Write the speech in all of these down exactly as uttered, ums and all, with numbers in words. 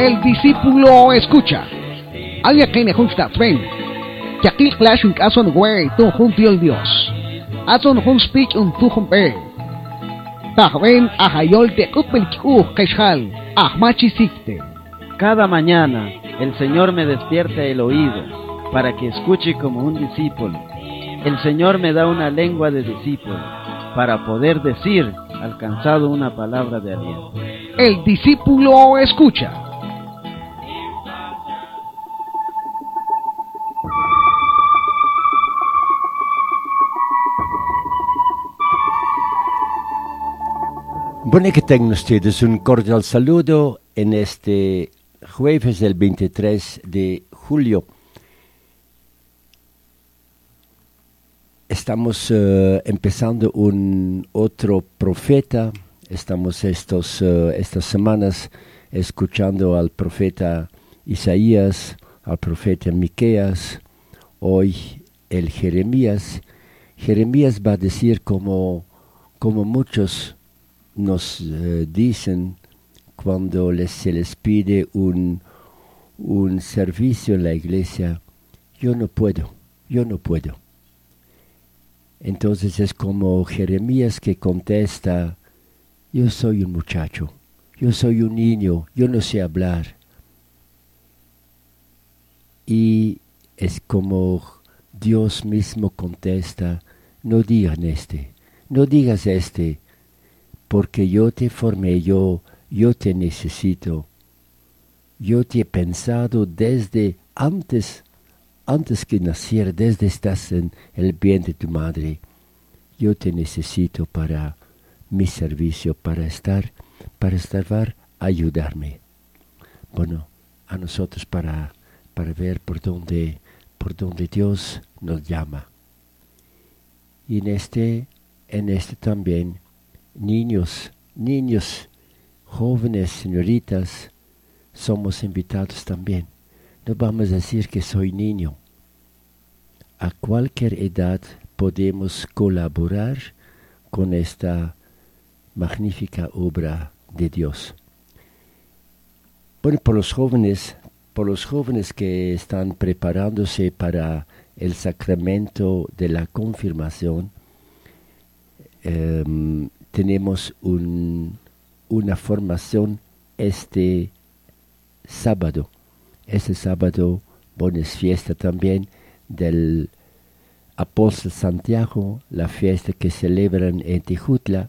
El discípulo escucha. Alguien que me junta tren. Que aquí clash un caso en güey, tú junto al Dios. Azon hun speech un tu humpe. Tajben ajayol de kupelkiu kaishal. Ahmachi sikte. Cada mañana el Señor me despierta el oído para que escuche como un discípulo. El Señor me da una lengua de discípulo para poder decir, alcanzado, una palabra de aliento. El discípulo escucha. Bueno, que tengan ustedes un cordial saludo en este jueves del veintitrés de julio. Estamos uh, empezando un otro profeta. Estamos estos, uh, estas semanas escuchando al profeta Isaías, al profeta Miqueas, hoy el Jeremías. Jeremías va a decir como, como muchos nos uh, dicen cuando les, se les pide un, un servicio en la iglesia: yo no puedo, yo no puedo. Entonces es como Jeremías que contesta: yo soy un muchacho, yo soy un niño, yo no sé hablar. Y es como Dios mismo contesta: no digan este, no digas este, porque yo te formé, yo, yo te necesito. Yo te he pensado desde antes, antes que naciera, desde estás en el vientre de tu madre. Yo te necesito para mi servicio, para estar, para estar, ayudarme. Bueno, a nosotros para, para ver por dónde, por dónde Dios nos llama. Y en este, en este también, niños, niños, jóvenes, señoritas, somos invitados también. No vamos a decir que soy niño. A cualquier edad podemos colaborar con esta magnífica obra de Dios. Bueno, por los jóvenes, por los jóvenes que están preparándose para el sacramento de la confirmación, eh, tenemos un, una formación este sábado. Este sábado, bueno, es fiesta también del Apóstol Santiago, la fiesta que celebran en Tejutla.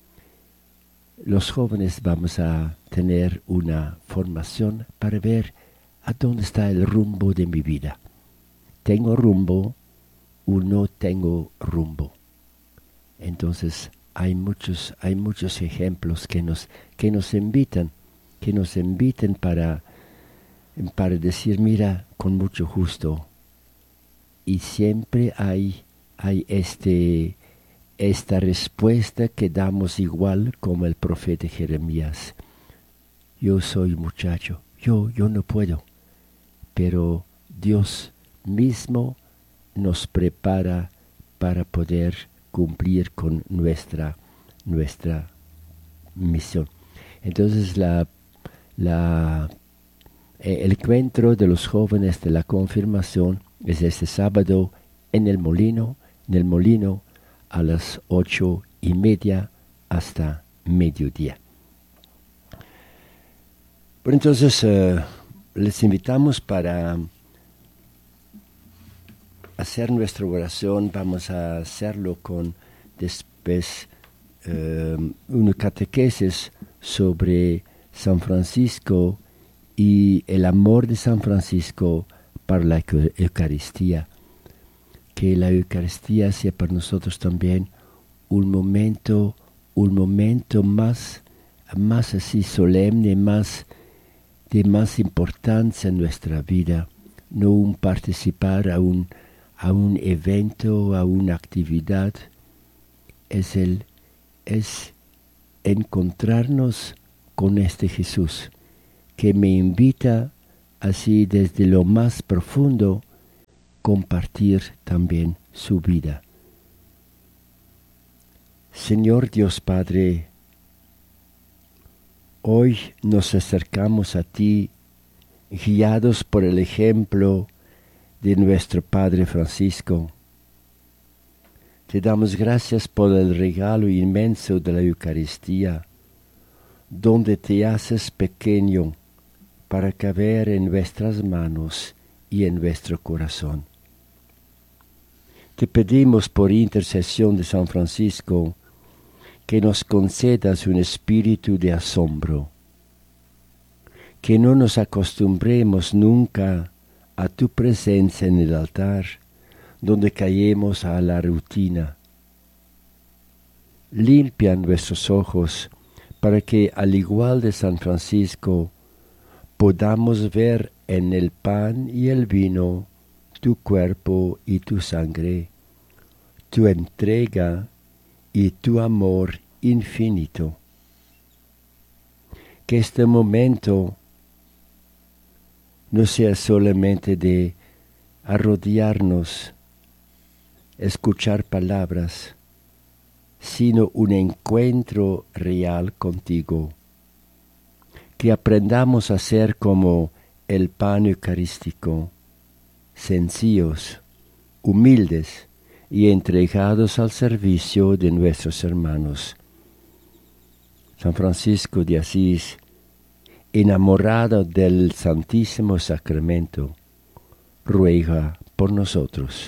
Los jóvenes vamos a tener una formación para ver a dónde está el rumbo de mi vida. ¿Tengo rumbo o no tengo rumbo? Entonces hay muchos, hay muchos ejemplos que nos, que nos invitan, que nos invitan para, para decir: mira, con mucho gusto. Y siempre hay, hay este, esta respuesta que damos igual como el profeta Jeremías: yo soy muchacho, yo, yo no puedo. Pero Dios mismo nos prepara para poder cumplir con nuestra, nuestra misión. Entonces la, la, el encuentro de los jóvenes de la confirmación es este sábado en el molino, en el molino a las ocho y media hasta mediodía. Bueno, entonces uh, les invitamos para hacer nuestra oración. Vamos a hacerlo con después uh, una catequesis sobre San Francisco y el amor de San Francisco para la Eucaristía. Que la Eucaristía sea para nosotros también un momento, un momento más, más así solemne, más de más importancia en nuestra vida, no un participar a un, a un evento, a una actividad. Es el, es encontrarnos con este Jesús que me invita así desde lo más profundo compartir también su vida. Señor Dios Padre, hoy nos acercamos a ti guiados por el ejemplo de nuestro Padre Francisco. Te damos gracias por el regalo inmenso de la Eucaristía, donde te haces pequeño para caber en nuestras manos y en nuestro corazón. Te pedimos por intercesión de San Francisco que nos concedas un espíritu de asombro, que no nos acostumbremos nunca a tu presencia en el altar, donde caemos a la rutina. Limpia nuestros ojos para que, al igual de San Francisco, podamos ver en el pan y el vino tu cuerpo y tu sangre, tu entrega y tu amor infinito. Que este momento no sea solamente de arrodillarnos, escuchar palabras, sino un encuentro real contigo. Que aprendamos a ser como el pan eucarístico, sencillos, humildes y entregados al servicio de nuestros hermanos. San Francisco de Asís, enamorado del Santísimo Sacramento, ruega por nosotros.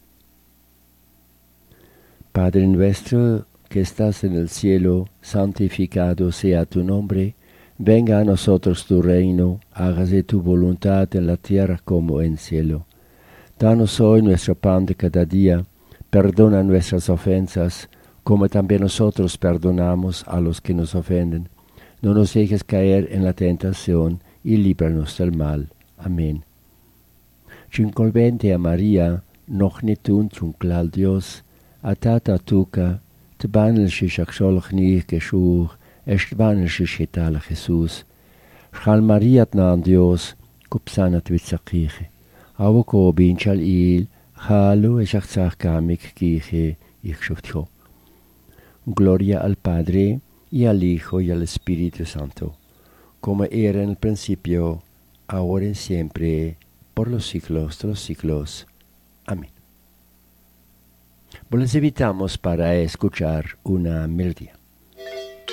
Padre nuestro que estás en el cielo, santificado sea tu nombre. Venga a nosotros tu reino, hágase tu voluntad en la tierra como en el cielo. Danos hoy nuestro pan de cada día, perdona nuestras ofensas, como también nosotros perdonamos a los que nos ofenden. No nos dejes caer en la tentación, y líbranos del mal. Amén. Cincolvente a Maria, noch nicht untrunklal Dios, a tata tuca, te banel shishakshol chni keshur, est banel shishital Jesús. Schal Maria tnan Dios, kupsana twitzakiche. Awoko binchal il, halu eshachzach kamik kiche, ichshutjo. Gloria al Padre, y al Hijo, y al Espíritu Santo, como era en el principio, ahora y siempre, por los siglos de los siglos. Amén. Les invitamos para escuchar una melodía.